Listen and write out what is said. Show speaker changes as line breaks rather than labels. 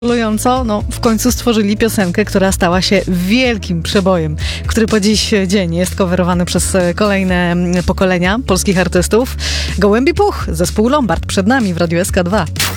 Gratulująco, w końcu stworzyli piosenkę, która stała się wielkim przebojem, który po dziś dzień jest coverowany przez kolejne pokolenia polskich artystów. Gołębi Puch, zespół Lombard przed nami w Radiu SK2.